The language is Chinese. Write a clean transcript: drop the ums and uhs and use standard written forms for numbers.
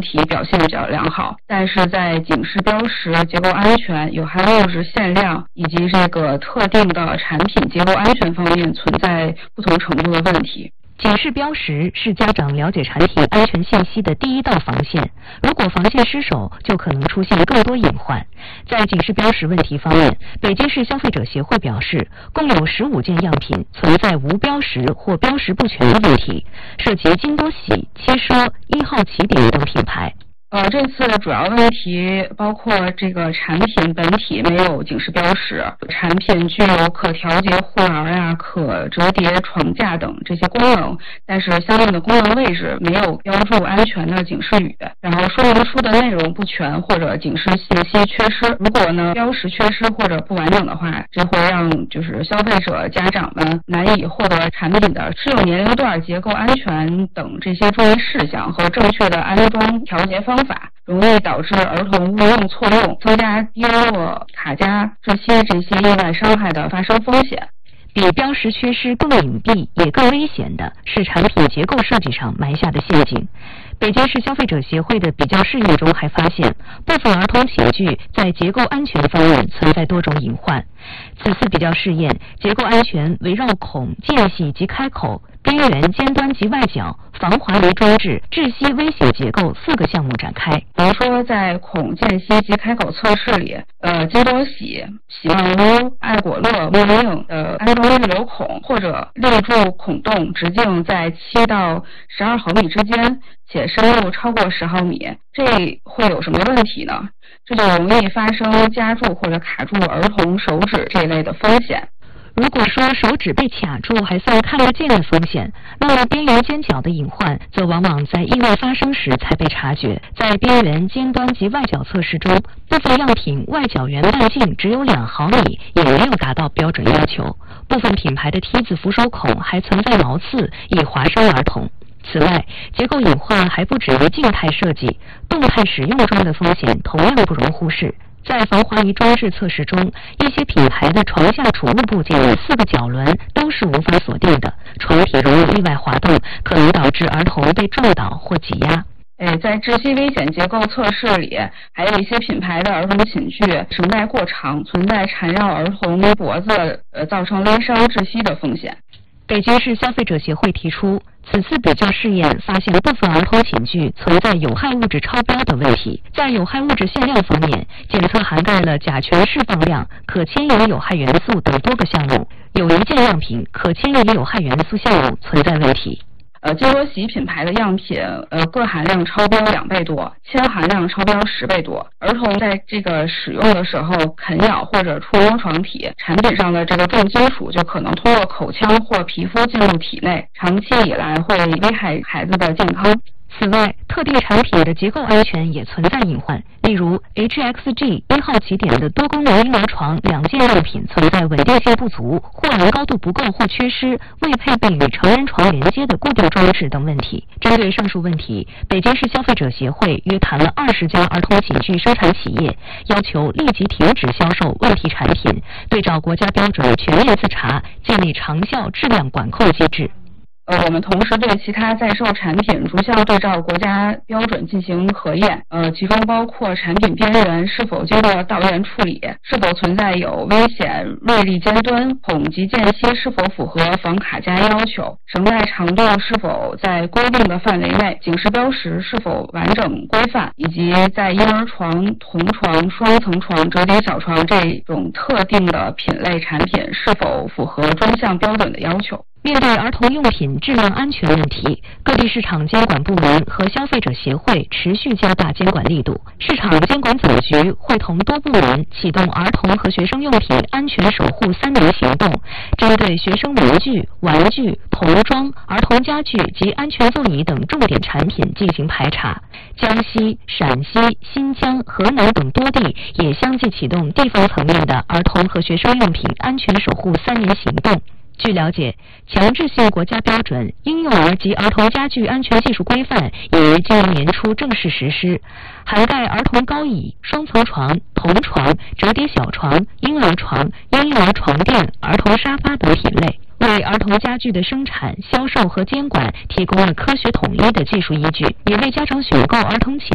题表现比较良好，但是在警示标识、结构安全、有害物质限量以及这个特定的产品结构安全方面存在不同程度的问题。 警示标识是家长了解产品安全信息的第一道防线，如果防线失守，就可能出现更多隐患。在警示标识问题方面，北京市消费者协会表示，共有15件样品存在无标识或标识不全的问题，涉及金多喜、七说、1号起点等品牌。 这次的主要问题包括这个产品本体没有警示标识，产品具有可调节护栏可折叠床架等这些功能，但是相应的功能位置没有标注安全的警示语，然后说明书的内容不全或者警示信息缺失。如果呢标识缺失或者不完整的话，这会让消费者家长们难以获得产品的适用年龄段、结构安全等这些注意事项和正确的安装调节方法，容易导致儿童误用错用，增加跌落、卡夹、窒息这些意外伤害的发生风险。 比标识缺失更隐蔽也更危险的是产品结构设计上埋下的陷阱。北京市消费者协会的比较试验中还发现，部分儿童寝具在结构安全方面存在多种隐患。此次比较试验，结构安全围绕孔、间隙及开口、边缘、尖端及外角、防滑离装置、窒息危险结构4个项目展开。 比如说，在孔、间隙及开口测试里，金多喜、喜旺屋、爱果乐、莫令的安装预留孔或者立柱孔洞直径在7到12毫米之间，且深入超过10毫米，这会有什么问题呢？这就容易发生夹住或者卡住儿童手指这一类的风险。 如果说手指被卡住还算看得见的风险，那么边缘尖角的隐患则往往在意外发生时才被察觉。在边缘、尖端及外角测试中，部分样品外角圆半径只有2毫米，也没有达到标准要求。部分品牌的梯子扶手孔还存在毛刺，易划伤儿童。此外，结构隐患还不止于静态设计，动态使用中的风险同样不容忽视。在防滑移装置测试中，一些品牌的床下储物部件的4个角轮都是无法锁定的，床体容易意外滑动，可能导致儿童被撞倒或挤压。 在窒息危险结构测试里，还有一些品牌的儿童寝具绳带过长，存在缠绕儿童脖子造成勒伤窒息的风险。 北京市消费者协会提出，此次比较试验发现部分儿童寝具存在有害物质超标的问题。在有害物质限量方面，检测涵盖了甲醛释放量、可迁移有害元素等多个项目，有1件样品可迁移有害元素项目存在问题。 金多喜品牌的样品，铬含量超标2倍多，铅含量超标10倍多。儿童在这个使用的时候啃咬或者触摸床体，产品上的这个重金属就可能通过口腔或皮肤进入体内，长期以来会危害孩子的健康。 此外，特定产品的结构安全也存在隐患，例如 HXG 1号起点的多功能婴儿床2件样品存在稳定性不足、护栏高度不够或缺失、未配备与成人床连接的固定装置等问题。针对上述问题，北京市消费者协会约谈了20家儿童寝具生产企业，要求立即停止销售问题产品，对照国家标准全面自查，建立长效质量管控机制。 我们同时对其他在售产品逐项对照国家标准进行核验，其中包括产品边缘是否经过导验处理，是否存在有危险锐利尖端，孔及间隙是否符合防卡夹要求，绳带长度是否在规定的范围内，警示标识是否完整规范，以及在婴儿床、童床、双层床、折叠小床这种特定的品类产品是否符合专项标准的要求。 面对儿童用品质量安全问题，各地市场监管部门和消费者协会持续加大监管力度。市场监管总局会同多部门启动儿童和学生用品安全守护3年行动，针对学生文具、玩具、童装、儿童家具及安全座椅等重点产品进行排查。江西、陕西、新疆、河南等多地也相继启动地方层面的儿童和学生用品安全守护3年行动。据了解，强制性国家标准《婴幼儿及儿童家具安全技术规范》已于今年年初正式实施，涵盖儿童高椅、双层床、童床、折叠小床、婴儿床、婴幼儿床垫、儿童沙发等品类，为儿童家具的生产、销售和监管提供了科学统一的技术依据，也为家长选购儿童